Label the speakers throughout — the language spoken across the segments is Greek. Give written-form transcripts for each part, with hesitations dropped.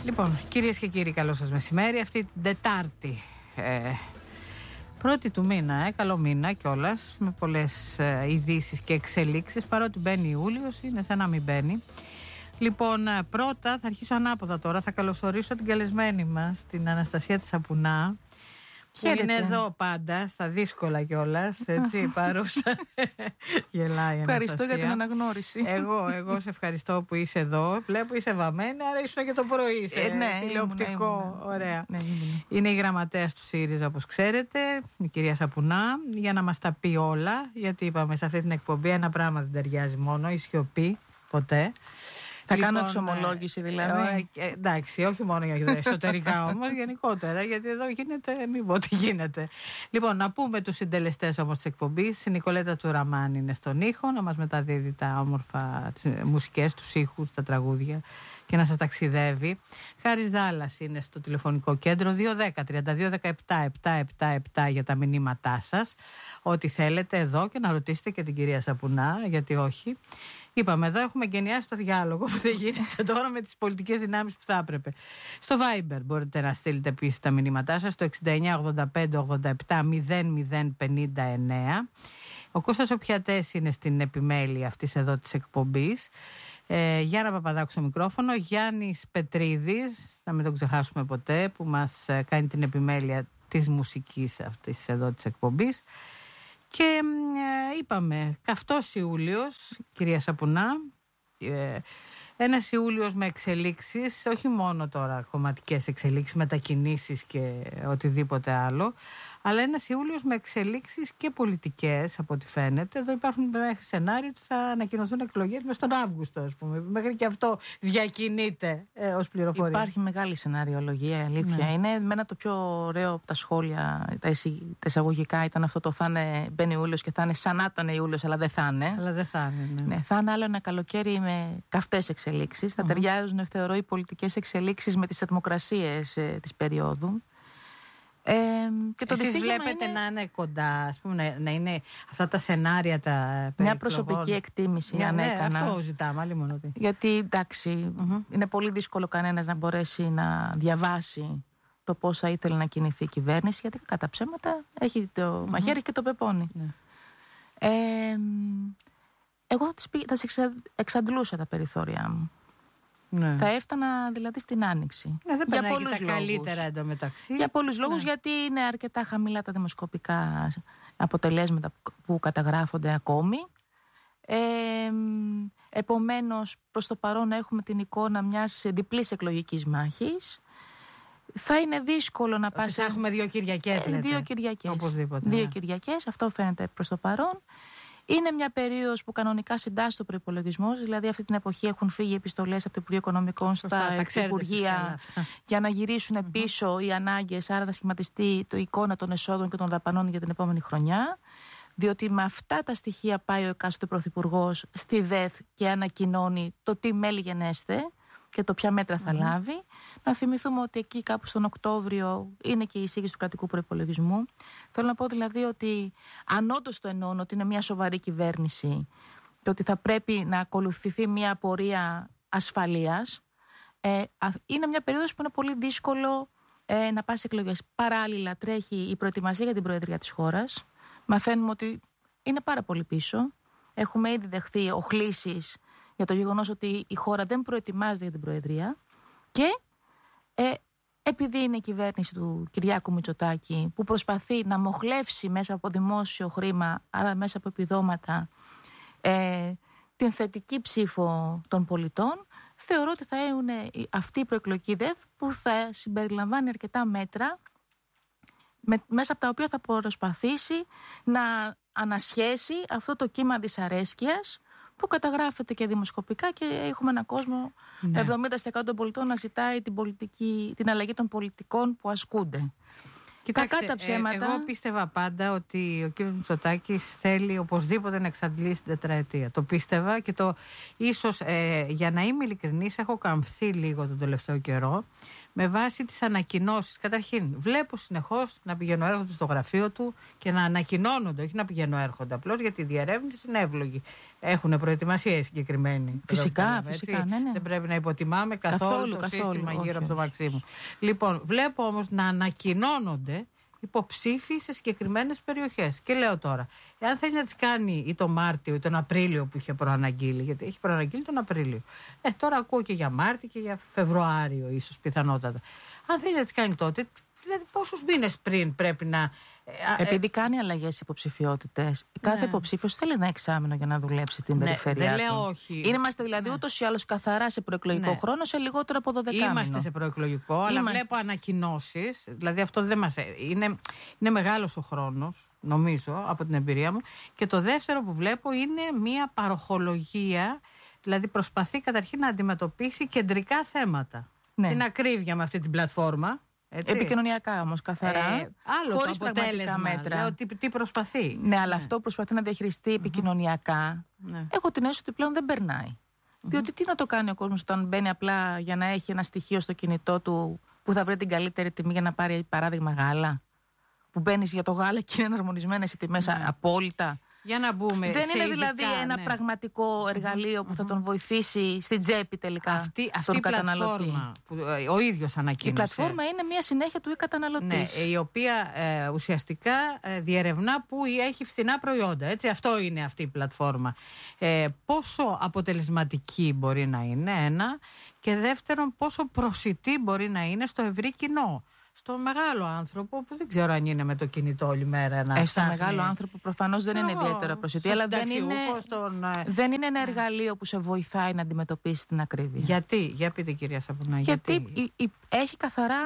Speaker 1: Λοιπόν, κυρίες και κύριοι, καλό σας μεσημέρι. Αυτή την Τετάρτη, πρώτη του μήνα, καλό μήνα κιόλας, με πολλές ειδήσεις και εξελίξεις. Παρότι μπαίνει Ιούλιος, είναι σαν να μην μπαίνει. Λοιπόν, πρώτα θα αρχίσω ανάποδα τώρα. Θα καλωσορίσω την καλεσμένη μας, την Αναστασία τη Σαπουνά. Που είναι εδώ πάντα, στα δύσκολα κιόλας, έτσι, παρούσα. Γελάει η
Speaker 2: Ευχαριστώ για την αναγνώριση.
Speaker 1: Εγώ σε ευχαριστώ που είσαι εδώ. Βλέπω είσαι βαμμένη, άρα ήσουν και το πρωί. Τηλεοπτικό, ωραία. Είναι η γραμματέας του ΣΥΡΙΖΑ, όπως ξέρετε, η κυρία Σαπουνά, για να μας τα πει όλα. Γιατί είπαμε σε αυτή την εκπομπή ένα πράγμα δεν ταιριάζει μόνο, η σιωπή, ποτέ.
Speaker 2: Θα κάνω εξομολόγηση δηλαδή.
Speaker 1: Εντάξει, όχι μόνο για εσωτερικά όμως, γενικότερα, γιατί εδώ γίνεται, μην πω τι γίνεται. Λοιπόν, να πούμε τους συντελεστές όμως της εκπομπής. Η Νικολέτα Τσουραμάνη είναι στον ήχο, να μας μεταδίδει τα όμορφα μουσικές, τους ήχους, τα τραγούδια και να σας ταξιδεύει. Χάρης Δάλλας είναι στο τηλεφωνικό κέντρο 210-3217-777 για τα μηνύματά σας. Ό,τι θέλετε εδώ και να ρωτήσετε και την κυρία Σαπουνά, γιατί όχι. Είπαμε, εδώ έχουμε εγκαινιάσει το διάλογο που δεν γίνεται τώρα με τις πολιτικές δυνάμεις που θα έπρεπε. Στο Viber μπορείτε να στείλετε επίσης τα μηνύματά σας στο 6985-87-0059. Ο Κώστας Οπιατές είναι στην επιμέλεια αυτής εδώ της εκπομπής. Γιάννα Παπαδάκου στο μικρόφωνο. Γιάννης Πετρίδης, να μην τον ξεχάσουμε ποτέ, που μας κάνει την επιμέλεια της μουσικής αυτής εδώ της εκπομπής. Και είπαμε, καυτός Ιούλιος, κυρία Σαπουνά, ένας Ιούλιος με εξελίξεις, όχι μόνο τώρα κομματικές εξελίξεις, μετακινήσεις και οτιδήποτε άλλο, αλλά ένας Ιούλιος με εξελίξεις και πολιτικές, από ό,τι φαίνεται. Εδώ υπάρχουν μέχρι σενάριο ότι θα ανακοινωθούν εκλογές μες τον Αύγουστο, ας πούμε. Μέχρι και αυτό διακινείται ως πληροφορία.
Speaker 2: Υπάρχει μεγάλη σενάριολογία, αλήθεια. Ναι. Είναι εμένα το πιο ωραίο από τα σχόλια, τα εισαγωγικά ήταν αυτό το θα είναι μπαίνει Ιούλιος και θα είναι σαν να ήταν Ιούλιος, αλλά δεν θα είναι.
Speaker 1: Αλλά δεν θα είναι, ναι.
Speaker 2: Ναι, θα είναι άλλο ένα καλοκαίρι με καυτές εξελίξεις. Θα ταιριάζουν, θεωρώ, οι πολιτικές εξελίξεις με τις θερμοκρασίες της περίοδου.
Speaker 1: Και το εσείς βλέπετε να είναι κοντά, ας πούμε, να είναι αυτά τα σενάρια τα
Speaker 2: μια προσωπική εκτίμηση αν έκανα.
Speaker 1: Αυτό ζητάμε, άλλη μόνο.
Speaker 2: Γιατί εντάξει, είναι πολύ δύσκολο κανένας να μπορέσει να διαβάσει το πώς θα ήθελε να κινηθεί η κυβέρνηση, γιατί κατά ψέματα έχει το μαχαίρι και το πεπόνι. Εγώ θα εξαντλούσα τα περιθώρια μου. Ναι. Θα έφτανα δηλαδή στην Άνοιξη.
Speaker 1: Δεν για πολλούς τα λόγους. Καλύτερα εντωμεταξύ.
Speaker 2: Για πολλούς λόγους, γιατί είναι αρκετά χαμηλά τα δημοσκοπικά αποτελέσματα που καταγράφονται ακόμη. Επομένως, προς το παρόν έχουμε την εικόνα μιας διπλής εκλογικής μάχης. Θα είναι δύσκολο να πας.
Speaker 1: Θα έχουμε 2 Κυριακές.
Speaker 2: 2 Κυριακές.
Speaker 1: Οπωσδήποτε.
Speaker 2: 2 Κυριακές, αυτό φαίνεται προς το παρόν. Είναι μια περίοδος που κανονικά συντάσσεται ο προϋπολογισμός, δηλαδή αυτή την εποχή έχουν φύγει επιστολές από το Υπουργείο Οικονομικών στα Υπουργεία για να γυρίσουν πίσω οι ανάγκες, άρα να σχηματιστεί η εικόνα των εσόδων και των δαπανών για την επόμενη χρονιά. Διότι με αυτά τα στοιχεία πάει ο εκάστοτε πρωθυπουργός στη ΔΕΘ και ανακοινώνει το τι μέλη γενέστε και το ποια μέτρα θα λάβει. Να θυμηθούμε ότι εκεί κάπου στον Οκτώβριο είναι και η εισήγηση του κρατικού προϋπολογισμού. Θέλω να πω δηλαδή ότι αν όντως το εννοώ ότι είναι μια σοβαρή κυβέρνηση και ότι θα πρέπει να ακολουθηθεί μια πορεία ασφαλείας, είναι μια περίοδος που είναι πολύ δύσκολο να πάει σε εκλογές. Παράλληλα τρέχει η προετοιμασία για την προεδρία της χώρας. Μαθαίνουμε ότι είναι πάρα πολύ πίσω. Έχουμε ήδη δεχθεί οχλήσεις για το γεγονός ότι η χώρα δεν προετοιμάζεται για την προεδρία και επειδή είναι η κυβέρνηση του Κυριάκου Μητσοτάκη που προσπαθεί να μοχλεύσει μέσα από δημόσιο χρήμα, άρα μέσα από επιδόματα, την θετική ψήφο των πολιτών, θεωρώ ότι θα είναι αυτή η προεκλογική ΔΕΘ που θα συμπεριλαμβάνει αρκετά μέτρα μέσα από τα οποία θα προσπαθήσει να ανασχέσει αυτό το κύμα δυσαρέσκειας που καταγράφεται και δημοσκοπικά και έχουμε έναν κόσμο 70% των πολιτών να ζητάει την αλλαγή των πολιτικών που ασκούνται.
Speaker 1: Κοιτάξτε, κακά τα ψέματα. Εγώ πίστευα πάντα ότι ο κ. Μητσοτάκης θέλει οπωσδήποτε να εξαντλήσει την τετραετία. Το πίστευα και ίσως για να είμαι ειλικρινής έχω καμφθεί λίγο τον τελευταίο καιρό με βάση τις ανακοινώσεις. Καταρχήν, βλέπω συνεχώς να πηγαίνω έρχονται στο γραφείο του και να ανακοινώνονται, όχι να πηγαίνω έρχονται. Απλώς γιατί η διερεύνηση είναι εύλογη. Έχουν προετοιμασία συγκεκριμένη.
Speaker 2: Φυσικά, ναι.
Speaker 1: Δεν πρέπει να υποτιμάμε καθόλου το σύστημα γύρω από το Μαξίμου. Λοιπόν, βλέπω όμως να ανακοινώνονται υποψήφοι σε συγκεκριμένες περιοχές. Και λέω τώρα, εάν θέλει να τις κάνει ή τον Μάρτιο ή τον Απρίλιο που είχε προαναγγείλει, γιατί έχει προαναγγείλει τον Απρίλιο. Τώρα ακούω και για Μάρτιο και για Φεβρουάριο, ίσως πιθανότατα. Αν θέλει να τις κάνει τότε, δηλαδή πόσους μήνες πριν πρέπει να.
Speaker 2: Επειδή κάνει αλλαγές υποψηφιότητες, κάθε υποψήφιος θέλει ένα εξάμηνο για να δουλέψει την περιφέρεια.
Speaker 1: Δεν λέω όχι.
Speaker 2: Είμαστε δηλαδή ούτως ή άλλως καθαρά σε προεκλογικό χρόνο, σε λιγότερο από 12 μήνες.
Speaker 1: Είμαστε σε προεκλογικό, αλλά βλέπω ανακοινώσεις. Δηλαδή αυτό δεν μας. Είναι μεγάλος ο χρόνος, νομίζω, από την εμπειρία μου. Και το δεύτερο που βλέπω είναι μία παροχολογία. Δηλαδή προσπαθεί καταρχήν να αντιμετωπίσει κεντρικά θέματα. Την ακρίβεια με αυτή την πλατφόρμα. Έτσι.
Speaker 2: Επικοινωνιακά όμως, καθαρά.
Speaker 1: Άλλο χωρίς το αποτέλεσμα μέτρα. Λέω, τι προσπαθεί.
Speaker 2: Ναι, αλλά αυτό προσπαθεί να διαχειριστεί επικοινωνιακά. Έχω την αίσθηση ότι πλέον δεν περνάει. Διότι τι να το κάνει ο κόσμος όταν μπαίνει απλά για να έχει ένα στοιχείο στο κινητό του που θα βρει την καλύτερη τιμή για να πάρει παράδειγμα γάλα. Που μπαίνεις για το γάλα και είναι εναρμονισμένες οι τιμές απόλυτα.
Speaker 1: Για να μπούμε
Speaker 2: δεν είναι δηλαδή ένα πραγματικό εργαλείο που θα τον βοηθήσει στην τσέπη τελικά
Speaker 1: αυτή
Speaker 2: τον
Speaker 1: η
Speaker 2: καταναλωτή.
Speaker 1: Πλατφόρμα που ο ίδιος ανακοίνωσε.
Speaker 2: Η πλατφόρμα είναι μια συνέχεια του καταναλωτή.
Speaker 1: Ναι, η οποία ουσιαστικά διερευνά που έχει φθηνά προϊόντα. Έτσι, αυτό είναι αυτή η πλατφόρμα. Πόσο αποτελεσματική μπορεί να είναι, ένα, και δεύτερον πόσο προσιτή μπορεί να είναι στο ευρύ κοινό. Στον μεγάλο άνθρωπο που δεν ξέρω αν είναι με το κινητό όλη μέρα να
Speaker 2: στον μεγάλο άνθρωπο προφανώς δεν είναι ιδιαίτερα προσιτή, αλλά δεν είναι ένα εργαλείο που σε βοηθάει να αντιμετωπίσει την ακρίβεια.
Speaker 1: Γιατί, για πείτε κυρία Σαπουνά,
Speaker 2: γιατί έχει καθαρά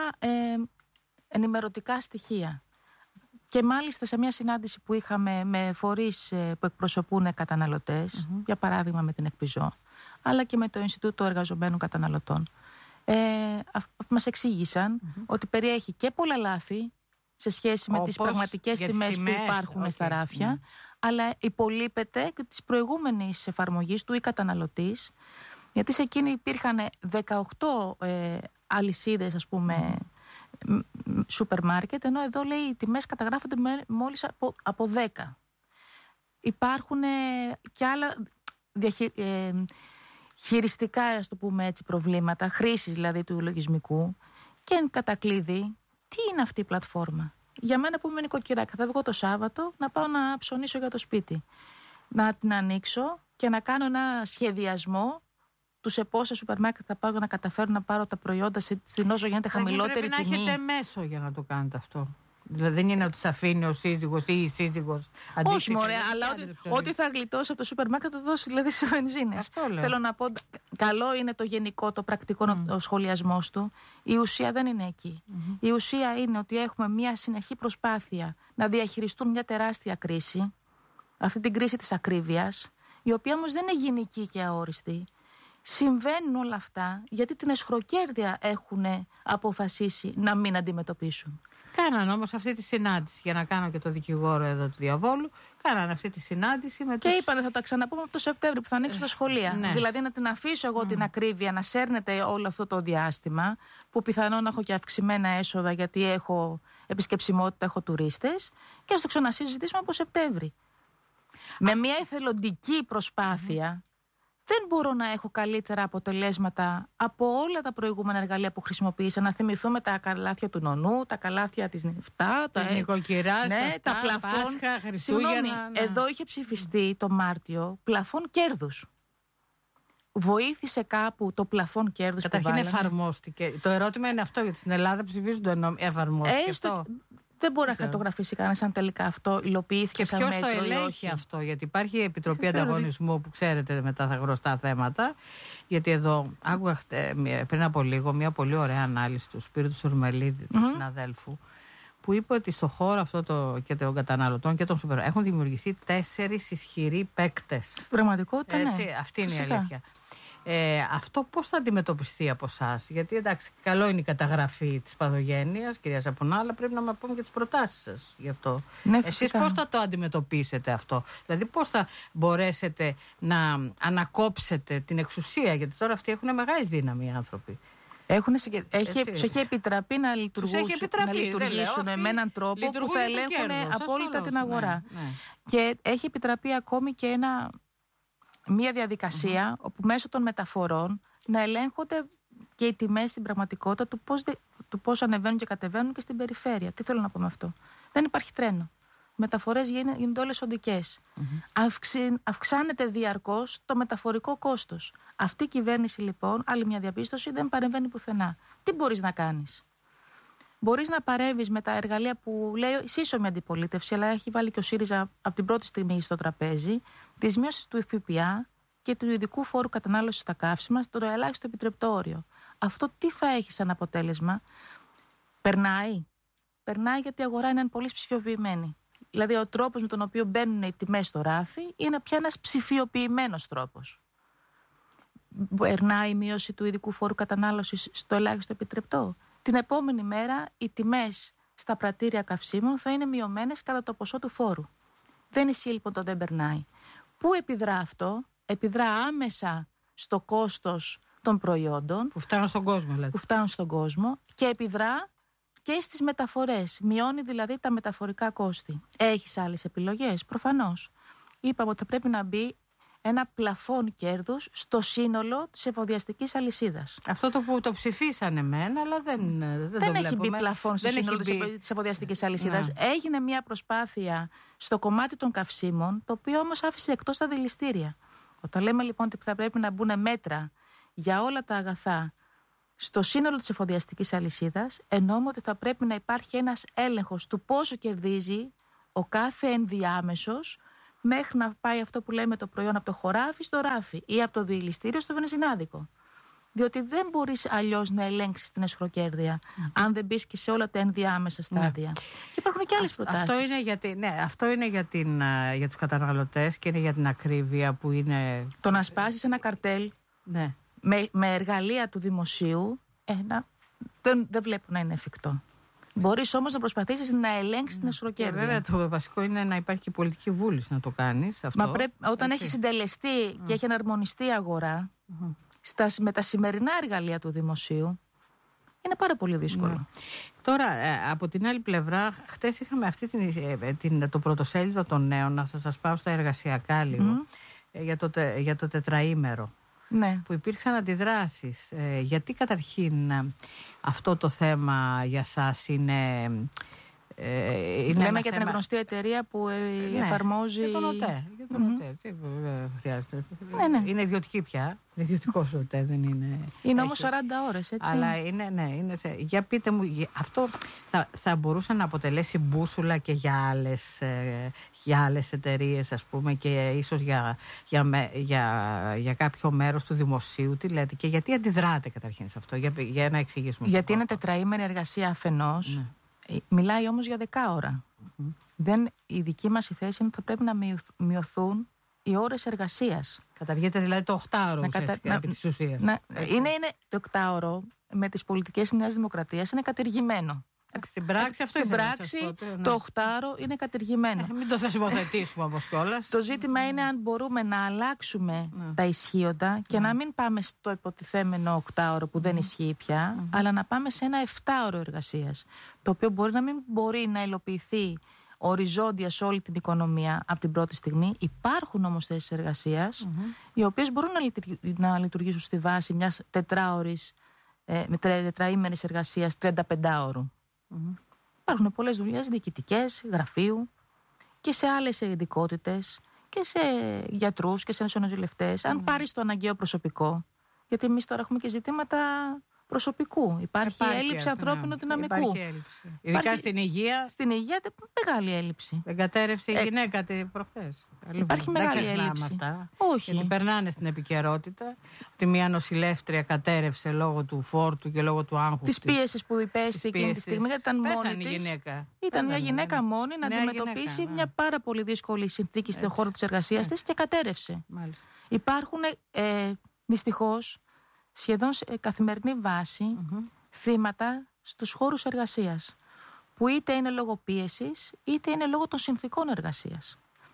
Speaker 2: ενημερωτικά στοιχεία. Και μάλιστα σε μια συνάντηση που είχαμε με φορείς που εκπροσωπούν καταναλωτές, για παράδειγμα με την ΕΚΠΙΖΟ, αλλά και με το Ινστιτούτο Εργαζομένων Καταναλωτών, μας εξήγησαν ότι περιέχει και πολλά λάθη σε σχέση με τις πραγματικές τιμές που υπάρχουν στα ράφια, αλλά υπολείπεται και της προηγούμενης εφαρμογής του καταναλωτής, γιατί σε εκείνη υπήρχαν 18 αλυσίδες, ας πούμε, σούπερ μάρκετ, ενώ εδώ λέει οι τιμές καταγράφονται μόλις από 10. Υπάρχουν και άλλα χειριστικά, ας το πούμε έτσι, προβλήματα, χρήσης δηλαδή του λογισμικού, και εν κατακλείδη, τι είναι αυτή η πλατφόρμα. Για μένα που είμαι νοικοκυρά, θα βγω το Σάββατο να πάω να ψωνίσω για το σπίτι. Να την ανοίξω και να κάνω ένα σχεδιασμό του σε πόσα σούπερ μάρκετ θα πάω για να καταφέρω να πάρω τα προϊόντα στην όσο γίνεται χαμηλότερη τιμή.
Speaker 1: Πρέπει να έχετε μέσο για να το κάνετε αυτό. Δηλαδή δεν είναι ότι σε αφήνει ο σύζυγος ή η σύζυγος.
Speaker 2: Όχι μωρέ, αλλά ό,τι θα γλιτώσει από το σούπερ μάρκετ θα το δώσει δηλαδή σε βενζίνες. Θέλω να πω, καλό είναι το γενικό, το πρακτικό ο σχολιασμός του. Η ουσία δεν είναι εκεί. Η ουσία είναι ότι έχουμε μια συνεχή προσπάθεια να διαχειριστούν μια τεράστια κρίση, αυτή την κρίση της ακρίβειας, η οποία όμως δεν είναι γενική και αόριστη. Συμβαίνουν όλα αυτά γιατί την αισχροκέρδεια έχουν αποφασίσει να μην αντιμετωπίσουν.
Speaker 1: Κάναν όμως αυτή τη συνάντηση, για να κάνω και το δικηγόρο εδώ του διαβόλου, κάναν αυτή τη συνάντηση με
Speaker 2: και είπανε θα τα ξαναπούμε από το Σεπτέμβριο που θα ανοίξουν τα σχολεία. Ναι. Δηλαδή να την αφήσω εγώ την ακρίβεια να σέρνεται όλο αυτό το διάστημα, που πιθανόν έχω και αυξημένα έσοδα γιατί έχω επισκεψιμότητα, έχω τουρίστες, και ας το ξανασυζητήσουμε από Σεπτέμβρη. Με μια εθελοντική προσπάθεια δεν μπορώ να έχω καλύτερα αποτελέσματα από όλα τα προηγούμενα εργαλεία που χρησιμοποίησα. Να θυμηθούμε τα καλάθια του νονού, τα καλάθια της νεφτά,
Speaker 1: τα νοικοκυράς,
Speaker 2: τα πλαφόν. Συγγνώμη, εδώ είχε ψηφιστεί το Μάρτιο πλαφόν κέρδους. Βοήθησε κάπου το πλαφόν κέρδους που βάλαμε?
Speaker 1: Καταρχήν εφαρμόστηκε. Το ερώτημα είναι αυτό, γιατί στην Ελλάδα ψηφίζονται εφαρμόστηκε αυτό.
Speaker 2: Δεν μπορεί να χαρτογραφήσει κανένας αν τελικά αυτό υλοποιήθηκε σαν μέτρο.
Speaker 1: Και ποιος το ελέγχει αυτό, γιατί υπάρχει η Επιτροπή Ανταγωνισμού που ξέρετε με τα γνωστά θέματα. Γιατί εδώ άκουγα πριν από λίγο μια πολύ ωραία ανάλυση του Σπύρου του Σουρμελίδη, του συναδέλφου, που είπε ότι στο χώρο αυτό και των καταναλωτών και των σούπερ έχουν δημιουργηθεί 4 ισχυροί παίκτες.
Speaker 2: Στην πραγματικότητα,
Speaker 1: έτσι,
Speaker 2: ναι.
Speaker 1: Αυτή είναι η αλήθεια. Αυτό πώς θα αντιμετωπιστεί από εσάς? Γιατί εντάξει, καλό είναι η καταγραφή της παθογένειας, κυρία Σαπουνά, αλλά πρέπει να πούμε και τις προτάσεις σας γι' αυτό.
Speaker 2: Ναι,
Speaker 1: εσείς πώς θα το αντιμετωπίσετε αυτό? Δηλαδή πώς θα μπορέσετε να ανακόψετε την εξουσία? Γιατί τώρα αυτοί έχουν μεγάλη δύναμη οι άνθρωποι.
Speaker 2: Τους έχει επιτραπεί να λειτουργήσουν με έναν τρόπο που θα ελέγχουν απόλυτα την αγορά. Ναι. Και έχει επιτραπεί ακόμη και μία διαδικασία όπου μέσω των μεταφορών να ελέγχονται και οι τιμές στην πραγματικότητα του πώς ανεβαίνουν και κατεβαίνουν και στην περιφέρεια. Τι θέλω να πω με αυτό? Δεν υπάρχει τρένο. Οι μεταφορές γίνονται όλες οντικές. Αυξάνεται διαρκώς το μεταφορικό κόστος. Αυτή η κυβέρνηση λοιπόν, άλλη μια διαπίστωση, δεν παρεμβαίνει πουθενά. Τι μπορείς να κάνεις? Μπορείς να παρέμβεις με τα εργαλεία που λέει σύσσωμη αντιπολίτευση, αλλά έχει βάλει και ο ΣΥΡΙΖΑ από την πρώτη στιγμή στο τραπέζι, της μείωσης του ΦΠΑ και του ειδικού φόρου κατανάλωσης στα καύσιμα στο ελάχιστο επιτρεπτό όριο. Αυτό τι θα έχει σαν αποτέλεσμα? Περνάει γιατί η αγορά είναι πολύ ψηφιοποιημένη. Δηλαδή ο τρόπος με τον οποίο μπαίνουν οι τιμές στο ράφι είναι πια ένας ψηφιοποιημένος τρόπος. Περνάει η μείωση του ειδικού φόρου κατανάλωσης στο ελάχιστο επιτρεπτό. Την επόμενη μέρα οι τιμές στα πρατήρια καυσίμων θα είναι μειωμένες κατά το ποσό του φόρου. Δεν ισχύει λοιπόν το δεν περνάει. Πού επιδρά αυτό? Επιδρά άμεσα στο κόστος των προϊόντων
Speaker 1: που φτάνουν στον κόσμο,
Speaker 2: και επιδρά και στις μεταφορές. Μειώνει δηλαδή τα μεταφορικά κόστη. Έχεις άλλες επιλογές? Προφανώς. Είπαμε ότι θα πρέπει να μπει ένα πλαφόν κέρδους στο σύνολο της εφοδιαστικής αλυσίδας.
Speaker 1: Αυτό το ψηφίσανε μένα, αλλά δεν
Speaker 2: έχει μπει πλαφόν στο σύνολο της εφοδιαστικής αλυσίδας. Έγινε μια προσπάθεια στο κομμάτι των καυσίμων, το οποίο όμως άφησε εκτός τα δηληστήρια. Όταν λέμε λοιπόν ότι θα πρέπει να μπουν μέτρα για όλα τα αγαθά στο σύνολο της εφοδιαστικής αλυσίδας, εννοούμε ότι θα πρέπει να υπάρχει ένας έλεγχος του πόσο κερδίζει ο κάθε ενδιάμεσος μέχρι να πάει αυτό που λέμε το προϊόν από το χωράφι στο ράφι ή από το δηληστήριο στο βενζινάδικο. Διότι δεν μπορείς αλλιώς να ελέγξεις την εσχροκέρδεια αν δεν μπεις και σε όλα τα ενδιάμεσα στάδια. Και υπάρχουν και άλλες προτάσεις.
Speaker 1: Αυτό είναι για τους καταναλωτές και είναι για την ακρίβεια που είναι...
Speaker 2: Το να σπάσεις ένα καρτέλ με εργαλεία του δημοσίου δεν βλέπω να είναι εφικτό. Μπορείς όμως να προσπαθήσεις να ελέγξεις την εσχροκέρδεια.
Speaker 1: Βέβαια, το βασικό είναι να υπάρχει και πολιτική βούληση να το κάνεις αυτό.
Speaker 2: Όταν έχει συντελεστεί και έχει εναρμονιστεί η αγορά με τα σημερινά εργαλεία του δημοσίου, είναι πάρα πολύ δύσκολο.
Speaker 1: Τώρα, από την άλλη πλευρά, χτες είχαμε το πρωτοσέλιδο των νέων, να σας πάω στα εργασιακά λίγο, για το τετραήμερο.
Speaker 2: Ναι.
Speaker 1: Που υπήρξαν αντιδράσεις. Γιατί καταρχήν αυτό το θέμα για σας είναι...
Speaker 2: Λέμε για την γνωστή εταιρεία που εφαρμόζει...
Speaker 1: Για τον ΟΤΕ. Χρειάζεται. Είναι ιδιωτική πια. Είναι ιδιωτικός ο ΟΤΕ, δεν είναι...
Speaker 2: Είναι όμως 40 ώρες, έτσι.
Speaker 1: Αλλά είναι... Για πείτε μου, αυτό θα μπορούσε να αποτελέσει μπούσουλα και για άλλες εταιρείες, ας πούμε, και ίσως για κάποιο μέρος του δημοσίου? Τι λέτε? Και γιατί αντιδράτε καταρχήν σε αυτό? Για να εξηγήσουμε.
Speaker 2: Γιατί είναι τετραήμερη εργασία αφενός. Ναι. Μιλάει όμως για 10 ώρα. Η δική μας η θέση είναι ότι θα πρέπει να μειωθούν οι ώρες εργασίας.
Speaker 1: Καταργείται δηλαδή το 8ωρο επί της ουσίας.
Speaker 2: Είναι το 8ωρο με τις πολιτικές της Νέας Δημοκρατίας είναι κατηργημένο.
Speaker 1: Στην πράξη αυτό
Speaker 2: Στην πράξη το 8ωρο είναι κατηργημένο.
Speaker 1: Μην το θεσμοθετήσουμε όμως κιόλας.
Speaker 2: Το ζήτημα είναι αν μπορούμε να αλλάξουμε τα ισχύοντα και να μην πάμε στο υποτιθέμενο 8ωρο που δεν ισχύει πια, αλλά να πάμε σε ένα 7ωρο εργασίας, το οποίο μπορεί να μην μπορεί να υλοποιηθεί οριζόντια σε όλη την οικονομία από την πρώτη στιγμή. Υπάρχουν όμως θέσεις εργασίας οι οποίες μπορούν να λειτουργήσουν στη βάση μιας τετραήμερης εργασίας 35 ώρου. Υπάρχουν πολλές δουλειές διοικητικές, γραφείου και σε άλλες ειδικότητες και σε γιατρούς και σε νοσηλευτές. Αν πάρεις το αναγκαίο προσωπικό, γιατί εμείς τώρα έχουμε και ζητήματα προσωπικού. Υπάρχει έλλειψη ανθρώπινου δυναμικού.
Speaker 1: Υπάρχει έλλειψη. Ειδικά στην υγεία.
Speaker 2: Στην υγεία μεγάλη έλλειψη.
Speaker 1: Δεν κατέρευσε η γυναίκα προχθές.
Speaker 2: Υπάρχει μεγάλη έλλειψη.
Speaker 1: Αυτά,
Speaker 2: όχι.
Speaker 1: Γιατί περνάνε στην επικαιρότητα ότι μια νοσηλεύτρια κατέρευσε λόγω του φόρτου και λόγω του άγχους
Speaker 2: της πίεσης που υπέστη εκείνη τη στιγμή. Γιατί ήταν μόνη της. Ήταν μια γυναίκα μόνη να αντιμετωπίσει μια πάρα πολύ δύσκολη συνθήκη στον χώρο της εργασίας της και κατέρευσε.
Speaker 1: Μάλιστα.
Speaker 2: Υπάρχουν δυστυχώς σχεδόν σε καθημερινή βάση θύματα στους χώρους εργασίας, που είτε είναι λόγω πίεσης είτε είναι λόγω των συνθήκων εργασίας.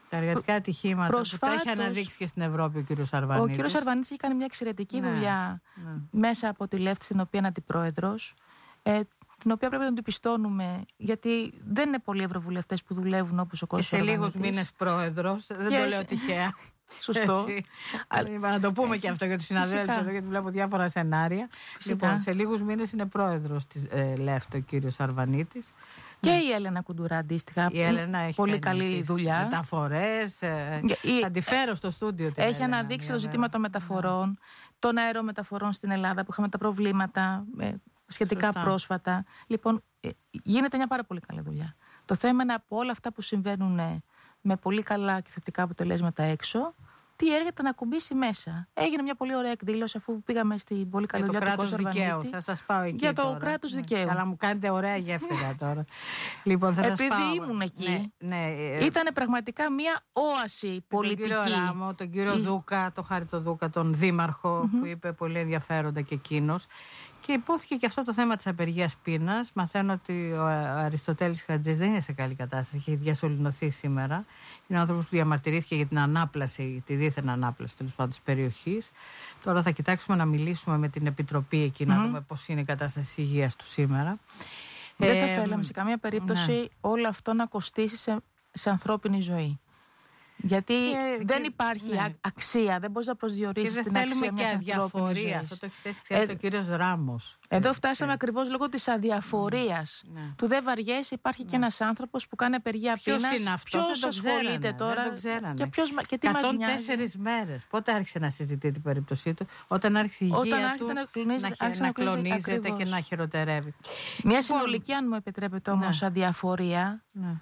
Speaker 1: Τα εργατικά ατυχήματα που τα έχει αναδείξει και στην Ευρώπη ο κύριος Αρβανίτης.
Speaker 2: Ο κύριος Αρβανίτης έχει κάνει μια εξαιρετική δουλειά μέσα από τη Λεύτη, στην οποία είναι αντιπρόεδρος, την οποία πρέπει να του πιστώνουμε, γιατί δεν είναι πολλοί ευρωβουλευτές που δουλεύουν όπως ο Κώστας Αρβανίτης.
Speaker 1: Και σε λίγους μήνες πρόεδρος, δεν το λέω τυχαία.
Speaker 2: Σωστό.
Speaker 1: Να το πούμε και αυτό για τους συναδέλφους εδώ, γιατί βλέπω διάφορα σενάρια. Λοιπόν, σε λίγους μήνες είναι πρόεδρος της Λεύτη ο κύριος Αρβανίτης.
Speaker 2: Και η Έλενα Κουντουρά αντίστοιχα.
Speaker 1: Η Έλενα έχει
Speaker 2: πολύ καλή δουλειά.
Speaker 1: Μεταφορές. Θα τη φέρω στο στούντιο.
Speaker 2: Έχει αναδείξει το ζήτημα των μεταφορών, των αερομεταφορών στην Ελλάδα που είχαμε τα προβλήματα σχετικά πρόσφατα. Λοιπόν, γίνεται μια πάρα πολύ καλή δουλειά. Το θέμα είναι από όλα αυτά που συμβαίνουν με πολύ καλά και θετικά αποτελέσματα έξω, τι έρχεται να ακουμπήσει μέσα. Έγινε μια πολύ ωραία εκδήλωση αφού πήγαμε στην πολύ καλή δουλειά του Κώστα Αρβανίτη.
Speaker 1: Θα σας πάω εκεί.
Speaker 2: Για το κράτος δικαίου.
Speaker 1: Καλά, μου κάνετε ωραία γέφυρα τώρα. Λοιπόν, θα σας πάω.
Speaker 2: Επειδή ήμουν εκεί, ήταν πραγματικά μια όαση πολιτική.
Speaker 1: Τον κύριο Ράμο, τον κύριο Δούκα, τον Χάρη Δούκα, τον δήμαρχο, που είπε πολύ ενδιαφέροντα και εκείνος. Και υπόθηκε και αυτό το θέμα της απεργίας πείνας. Μαθαίνω ότι ο Αριστοτέλης Χατζής δεν είναι σε καλή κατάσταση. Έχει διασωληνωθεί σήμερα. Είναι άνθρωπος που διαμαρτυρήθηκε για την ανάπλαση, τη δίθεν ανάπλαση τέλος πάντων της περιοχής. Τώρα θα κοιτάξουμε να μιλήσουμε με την Επιτροπή εκεί, να δούμε πώς είναι η κατάσταση υγείας του σήμερα.
Speaker 2: Δεν θα θέλαμε σε καμία περίπτωση όλο αυτό να κοστίσει σε ανθρώπινη ζωή. Γιατί δεν υπάρχει αξία, δεν μπορείς να προσδιορίσεις την αξία μιας ανθρώπινης ζωής.
Speaker 1: Αυτό το έχει θέσει, ξέρετε, ο κύριος Ράμος.
Speaker 2: Εδώ φτάσαμε ακριβώς λόγω της αδιαφορίας. Του δεν βαριέσαι, υπάρχει και ένας άνθρωπος που κάνει απεργία πείνας.
Speaker 1: Ποιος είναι αυτός,
Speaker 2: ποιος ασχολείται τώρα
Speaker 1: δεν το ξέρανε.
Speaker 2: Και τι μας νοιάζει.
Speaker 1: 104 μέρες. Πότε άρχισε να συζητεί την περίπτωσή του? Όταν άρχισε η υγεία του να κλονίζεται και να χειροτερεύει.
Speaker 2: Μια συνολική, αν μου επιτρέπετε όμως, αδιαφορία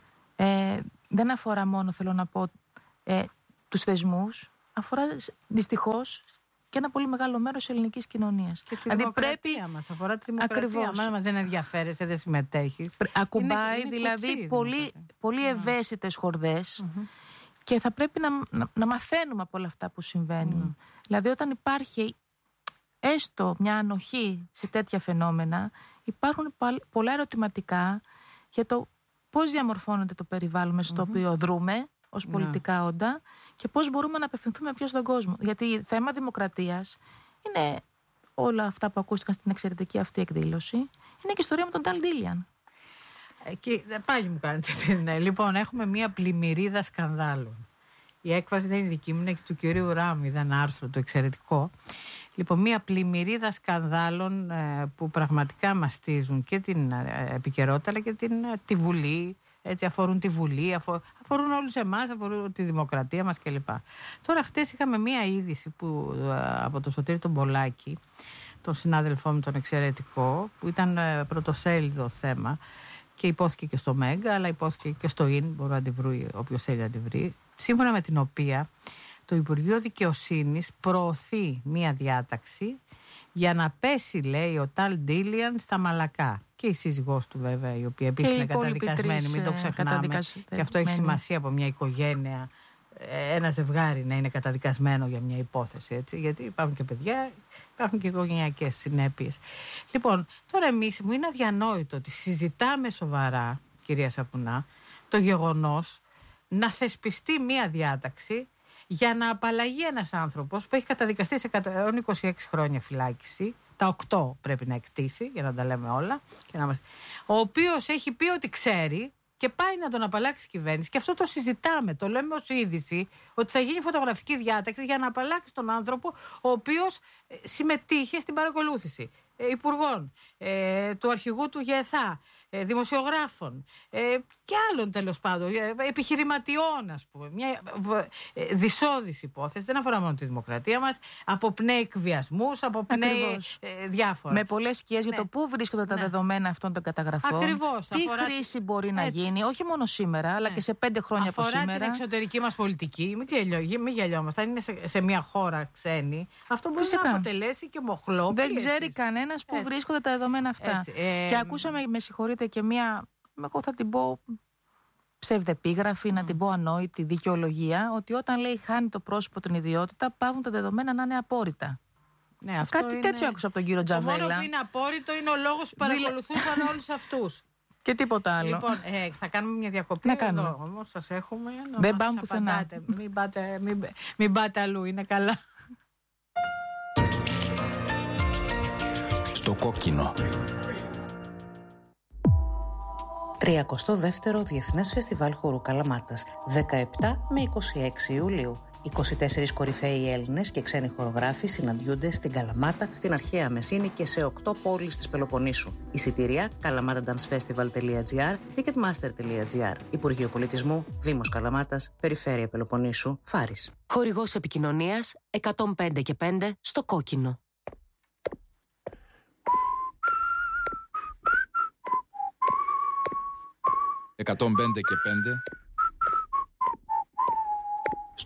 Speaker 2: δεν αφορά μόνο, θέλω να πω, τους θεσμούς, αφορά δυστυχώς και ένα πολύ μεγάλο μέρος της ελληνικής κοινωνίας.
Speaker 1: Και τη δημοκρατία μας, αφορά τη δημοκρατία μας, δεν ενδιαφέρεσαι, δεν συμμετέχεις.
Speaker 2: Ακουμπάει δηλαδή πολύ ευαίσθητες χορδές και θα πρέπει να μαθαίνουμε από όλα αυτά που συμβαίνουν. Δηλαδή όταν υπάρχει έστω μια ανοχή σε τέτοια φαινόμενα, υπάρχουν πολλά ερωτηματικά για το πώς διαμορφώνεται το περιβάλλον μέσα στο οποίο δρούμε ως πολιτικά όντα και πώς μπορούμε να απευθυνθούμε πιο στον κόσμο. Γιατί θέμα δημοκρατίας είναι όλα αυτά που ακούστηκαν στην εξαιρετική αυτή εκδήλωση. Είναι και η ιστορία με τον Ταλ Ντίλιαν.
Speaker 1: Πάλι μου κάνετε. Λοιπόν, έχουμε μία πλημμυρίδα σκανδάλων. Η έκφραση δεν είναι δική μου, είναι και του κυρίου Ράμου, είδα ένα άρθρο το εξαιρετικό. Λοιπόν, μία πλημμυρίδα σκανδάλων που πραγματικά μαστίζουν και την επικαιρότητα αλλά και τη Βουλή. Έτσι, αφορούν τη Βουλή, αφορούν όλους εμάς, αφορούν τη δημοκρατία μας κλπ. Τώρα χτες είχαμε μία είδηση από τον Σωτήρη τον Πολάκη, τον συνάδελφό μου τον εξαιρετικό, που ήταν πρωτοσέλιδο θέμα και υπόθηκε και στο Μέγκα, αλλά υπόθηκε και στο ΙΝ, μπορεί να τη βρει όποιος θέλει να τη βρει, σύμφωνα με την οποία το Υπουργείο Δικαιοσύνης προωθεί μία διάταξη για να πέσει, λέει, ο Ταλ Ντίλιαν στα μαλακά. Και η σύζυγός του βέβαια, η οποία επίσης είναι καταδικασμένη, μην το ξεχνάμε. Και αυτό έχει σημασία από μια οικογένεια, ένα ζευγάρι να είναι καταδικασμένο για μια υπόθεση, έτσι, γιατί υπάρχουν και παιδιά, υπάρχουν και οικογενειακές συνέπειες. Λοιπόν, τώρα εμείς μου είναι αδιανόητο ότι συζητάμε σοβαρά, κυρία Σαπουνά, το γεγονός να θεσπιστεί μια διάταξη για να απαλλαγεί ένας άνθρωπος που έχει καταδικαστεί σε 126 χρόνια φυλάκιση, τα 8 πρέπει να εκτίσει, για να τα λέμε όλα, ο οποίος έχει πει ότι ξέρει και πάει να τον απαλλάξει η κυβέρνηση. Και αυτό το συζητάμε, το λέμε ως είδηση, ότι θα γίνει φωτογραφική διάταξη για να απαλλάξει τον άνθρωπο ο οποίος συμμετείχε στην παρακολούθηση υπουργών, του αρχηγού του ΓΕΘΑ, δημοσιογράφων και άλλων τέλος πάντων, επιχειρηματιών, ας πούμε. Μια δυσόδης υπόθεση, δεν αφορά μόνο τη δημοκρατία μας, αποπνέει εκβιασμούς, αποπνέει διάφορα.
Speaker 2: Με πολλές σκιές για το πού βρίσκονται τα δεδομένα αυτών των καταγραφών.
Speaker 1: Ακριβώς.
Speaker 2: Τι χρήση μπορεί να γίνει, όχι μόνο σήμερα, αλλά και σε 5 χρόνια από σήμερα.
Speaker 1: Αφορά την εξωτερική μας πολιτική, μην γελιόμαστε, αν είναι σε μια χώρα ξένη, αυτό μπορεί να αποτελέσει και μοχλό.
Speaker 2: Δεν ξέρει κανένας πού βρίσκονται τα δεδομένα αυτά. Και ακούσαμε, με συγχωρείτε, και μία, εγώ θα την πω ψευδεπίγραφη, να την πω ανόητη δικαιολογία, ότι όταν λέει χάνει το πρόσωπο την ιδιότητα, πάβουν τα δεδομένα να είναι απόρριτα.
Speaker 1: Ναι, αυτό
Speaker 2: κάτι τέτοιο άκουσα από τον κύριο Τζαβέλα.
Speaker 1: Το μόνο που είναι απόρριτο είναι ο λόγος που παρακολουθούσαν όλους αυτούς.
Speaker 2: Και τίποτα άλλο.
Speaker 1: Λοιπόν, θα κάνουμε μια διακοπή εδώ. Όμως σας έχουμε.
Speaker 2: Δεν πάμε πουθενά.
Speaker 1: Μην πάτε αλλού, είναι καλά.
Speaker 3: Στο κόκκινο.
Speaker 4: 32ο Διεθνές Φεστιβάλ Χορού Καλαμάτας, 17 με 26 Ιουλίου. 24 κορυφαίοι Έλληνες και ξένοι χορογράφοι συναντιούνται στην Καλαμάτα, την αρχαία Μεσίνη και σε 8 πόλεις της Πελοποννήσου. Εισιτήρια kalamatadancefestival.gr, ticketmaster.gr. Υπουργείο Πολιτισμού, Δήμος Καλαμάτας, Περιφέρεια Πελοποννήσου, Φάρης.
Speaker 5: Χορηγός επικοινωνίας 105 και 5 στο κόκκινο.
Speaker 3: 105 και 5